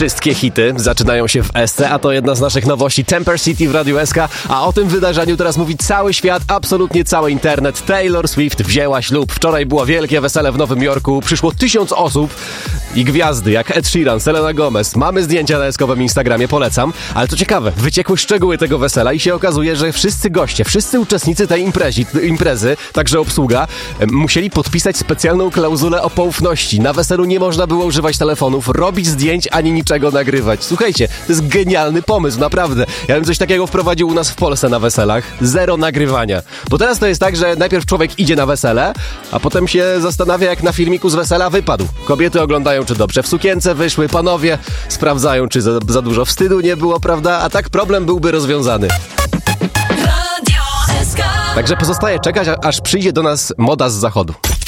Wszystkie hity zaczynają się w SC, a to jedna z naszych nowości Temper City w Radiu SK, a o tym wydarzeniu teraz mówi cały świat, absolutnie cały internet. Taylor Swift wzięła ślub. Wczoraj było wielkie wesele w Nowym Jorku, przyszło 1000 osób i gwiazdy jak Ed Sheeran, Selena Gomez. Mamy zdjęcia na eskowym Instagramie, polecam. Ale to ciekawe, wyciekły szczegóły tego wesela i się okazuje, że wszyscy goście, wszyscy uczestnicy tej imprezy, także obsługa, musieli podpisać specjalną klauzulę o poufności. Na weselu nie można było używać telefonów, robić zdjęć, ani niczego nagrywać. Słuchajcie, to jest genialny pomysł, naprawdę. Ja bym coś takiego wprowadził u nas w Polsce na weselach. Zero nagrywania. Bo teraz to jest tak, że najpierw człowiek idzie na wesele, a potem się zastanawia, jak na filmiku z wesela wypadł. Kobiety oglądają, czy dobrze w sukience wyszły, panowie sprawdzają, czy za dużo wstydu nie było, prawda? A tak problem byłby rozwiązany. Także pozostaje czekać, aż przyjdzie do nas moda z zachodu.